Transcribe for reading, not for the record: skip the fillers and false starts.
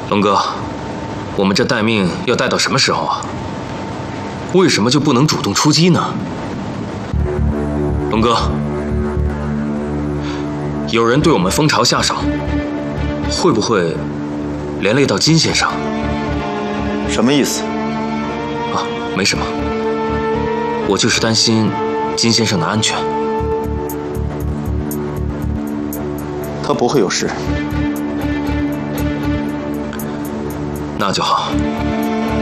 龙哥，我们这待命要待到什么时候啊？为什么就不能主动出击呢？龙哥，有人对我们蜂巢下手，会不会连累到金先生？ 什么意思？ 啊，没什么，我就是担心金先生的安全。 他不会有事。 那就好。